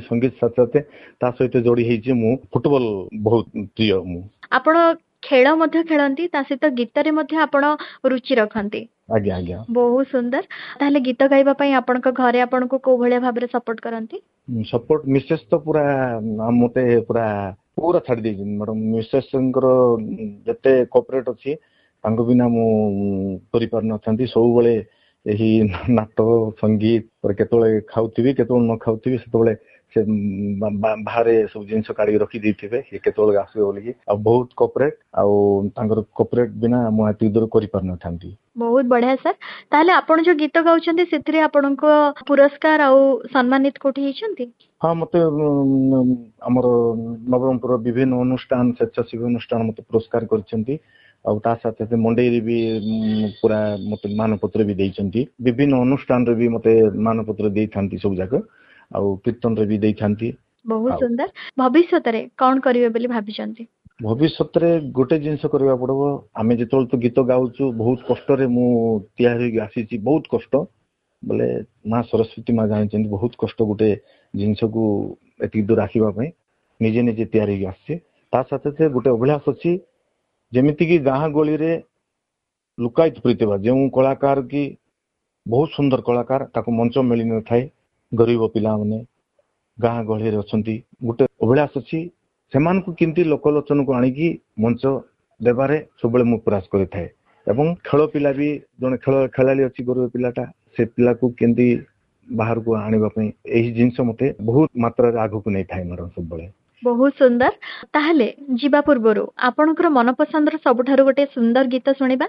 संगीत साथ साथ ता सहित जोड़ी होइछि मु फुटबॉल बहुत प्रिय मु आपण खेल मध्य खेलंती ता सहित गीत रे मध्य आपण रुचि रखंती आज्ञा आज्ञा बहुत सुंदर ताले गीत गाइबा पई आपनक घरे आपनको को भलिया भाबरे सपोर्ट करंती सपोर्ट मिसेस तो पूरा मते पूरा पूरा छाड़ दी मैडम मिसेस जते कोऑपरेट अछि तांको बिना मु करि पार न थांती सब बेले एही नाटक संगीत पर केतोले खाउथिबी केतोले न खाउथिबी सेतोले से बाहरे सब जिंस काढी रखी देथिबे ये केतोले आसबे बोली आ बहुत कोऑपरेट आ तांकर कोऑपरेट बिना मु एति दूर करि पार न थांती बहुत बढ़िया सर ताले आपण जो गीत गाउछंती सेथिरे आपनको पुरस्कार आ सम्मानित कोठी हिचंती हाँ मते हमर नवरंगपुर विभिन्न अनुष्ठान स्वेच्छासेवी अनुष्ठान मते पुरस्कार करछंती आ ता साथे मंडेरी भी पूरा मते मानपत्र भी देइछंती विभिन्न अनुष्ठान रे भी मते मानपत्र देई थांती सब जगह आ कीर्तन रे भी देई थांती बहुत सुंदर भविष्य रे कोन करिवे बोली भाबिछंती भविष्य रे गोटे जिंस करबा पड़बो आमे जेतोल तो गीत गाउछु बहुत कष्ट रे मु तैयार होई आसीची बहुत कष्ट बोले माँ सरस्वती माँ जानी बहुत कष्ट गोटे जिनस को एति दूर राखिबा पई निजे निजे तैयार होई आछे ता साथे गोटे अभिलाष अछि जेमिति कि गाँ गली रे लुकायित प्रतिभा जो कलाकार की बहुत सुंदर कलाकार ताको मंच मिली न थाए गरीब पिला माने गाँ गली रे अछंती गोटे अभिलाष अछि सेमान को किंती लोकलोचन को आनिकी मंच देबारे सबले मु प्रयास करि थाए एवं खेल पिला भी जने खेल खेलाली अछि गरीब पिलाटा से पिला को केंती बाहर को आनिबा पई एही जिंस मते बहुत मात्रा रे आगु को नै थाए मरन सब बळे बहुत सुंदर ताहले जीवा पूर्वरु आपनकर मन पसंद रो सबठारु गोटे सुंदर गीत सुनिबा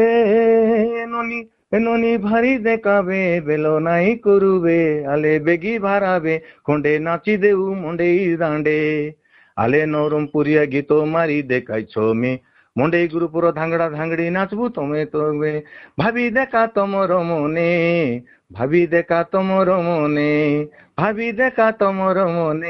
ए नोनी भारी देखाबे बेलो नाही करूबे आले बेगी भाराबे खंडे नाची देऊ मुंडेई दांडे आले नवरंगपुरिया गीत मारी देखाइ छो मे मुंडे गुरुपुर धांगड़ा धांगड़ी नाचबू तमे तमे भाभी देखा तमर मने भाभी देखा तमर मने भाभी देखा तमर मने।